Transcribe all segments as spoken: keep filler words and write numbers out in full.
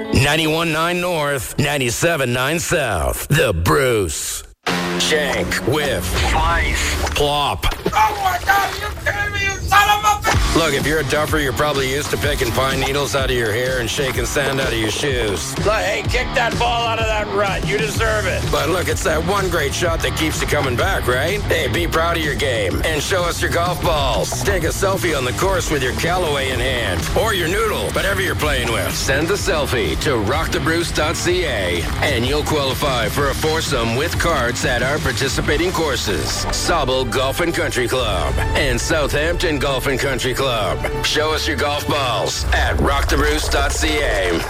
ninety-one point nine North, ninety-seven point nine South. The Bruce. Shank, whiff, slice, plop. Oh my God, are you kidding me, you son of a bitch? Look, if you're a duffer, you're probably used to picking pine needles out of your hair and shaking sand out of your shoes. Look, hey, kick that ball out of that rut. You deserve it. But look, it's that one great shot that keeps you coming back, right? Hey, be proud of your game and show us your golf balls. Take a selfie on the course with your Callaway in hand or your noodle, whatever you're playing with. Send the selfie to rock the bruce dot c a and you'll qualify for a foursome with cards at our participating courses. Sauble Golf and Country Club and Southampton Golf and Country Club. Show us your golf balls at rock the bruce dot c a.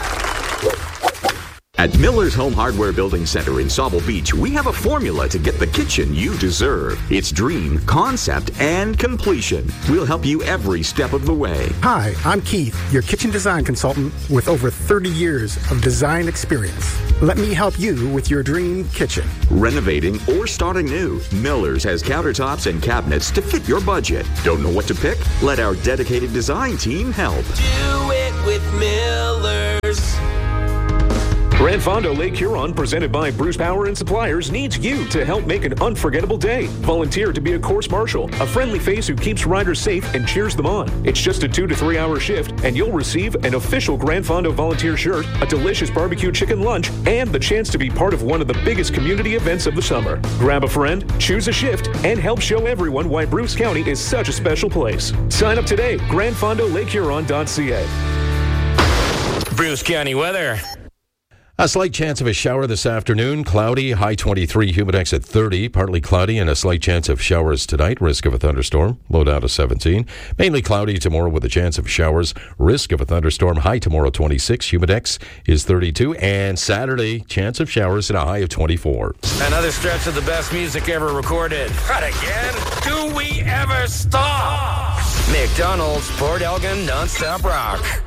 At Miller's Home Hardware Building Center in Sauble Beach, we have a formula to get the kitchen you deserve. It's dream, concept, and completion. We'll help you every step of the way. Hi, I'm Keith, your kitchen design consultant with over thirty years of design experience. Let me help you with your dream kitchen. Renovating or starting new, Miller's has countertops and cabinets to fit your budget. Don't know what to pick? Let our dedicated design team help. Do it with Miller's. Grand Fondo Lake Huron, presented by Bruce Power and Suppliers, needs you to help make an unforgettable day. Volunteer to be a course marshal, a friendly face who keeps riders safe and cheers them on. It's just a two to three hour shift, and you'll receive an official Grand Fondo volunteer shirt, a delicious barbecue chicken lunch, and the chance to be part of one of the biggest community events of the summer. Grab a friend, choose a shift, and help show everyone why Bruce County is such a special place. Sign up today, grand fondo lake huron dot c a. Bruce County weather. A slight chance of a shower this afternoon. Cloudy, high twenty-three, humidex at thirty. Partly cloudy and a slight chance of showers tonight. Risk of a thunderstorm. Low down to seventeen. Mainly cloudy tomorrow with a chance of showers. Risk of a thunderstorm. High tomorrow twenty-six. Humidex is thirty-two. And Saturday, chance of showers and a high of twenty-four. Another stretch of the best music ever recorded. Not again. Do we ever stop? McDonald's, Port Elgin, non-stop rock.